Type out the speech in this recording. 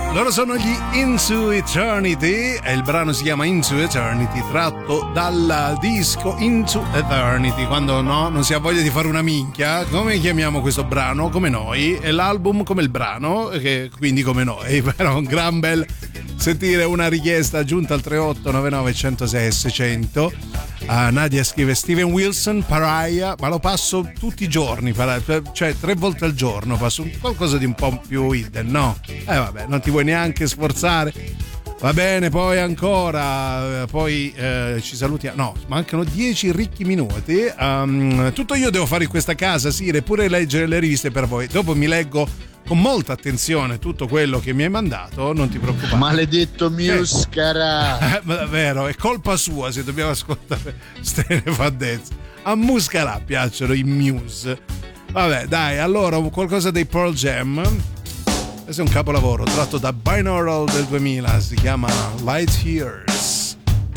Loro sono gli Into Eternity e il brano si chiama Into Eternity, tratto dal disco Into Eternity. Quando no, non si ha voglia di fare una minchia, come chiamiamo questo brano? Come noi, e l'album come il brano, che quindi come noi. Però un gran bel sentire una richiesta aggiunta al 3899 106 600. Nadia scrive Steven Wilson, Pariah, ma lo passo tutti i giorni, cioè 3 volte al giorno passo qualcosa di un po' più hidden, no? Vabbè, non ti vuoi neanche sforzare. Va bene, poi ancora, ci salutiamo. No, mancano 10 ricchi minuti. Tutto io devo fare in questa casa, sì, eppure leggere le riviste per voi. Dopo mi leggo con molta attenzione tutto quello che mi hai mandato, non ti preoccupare. Maledetto Muscara! Ma davvero, è colpa sua se dobbiamo ascoltare ste nefandezze. A Muscara piacciono i Muse. Vabbè, dai, allora qualcosa dei Pearl Jam. Questo è un capolavoro tratto da Binaural del 2000, si chiama Light Years.